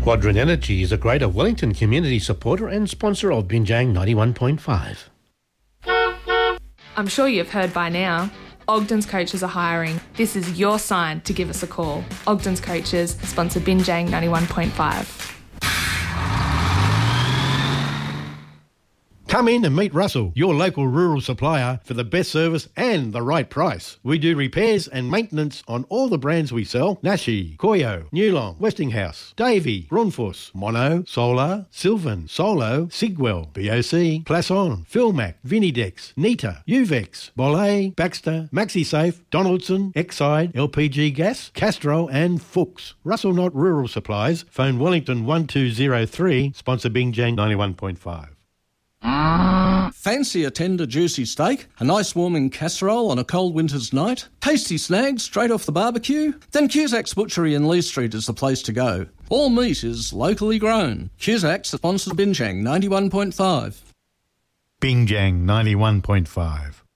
Quadrant Energy is a Greater Wellington community supporter and sponsor of Binjang 91.5. I'm sure you've heard by now, Ogden's Coaches are hiring. This is your sign to give us a call. Ogden's Coaches sponsor Binjang 91.5. Come in and meet Russell, your local rural supplier, for the best service and the right price. We do repairs and maintenance on all the brands we sell: Nashi, Koyo, Newlong, Westinghouse, Davey, Grundfos, Mono, Solar, Sylvan, Solo, Sigwell, BOC, Plasson, Philmac, Vinidex, Nita, Uvex, Bolle, Baxter, MaxiSafe, Donaldson, Exide, LPG Gas, Castrol and Fuchs. Russell Knott Rural Supplies. Phone Wellington 1203. Sponsor Binjang 91.5. Fancy a tender, juicy steak? A nice warming casserole on a cold winter's night? Tasty snags straight off the barbecue? Then Cusack's Butchery in Lee Street is the place to go. All meat is locally grown. Cusack's sponsors Binjang 91.5. Binjang 91.5.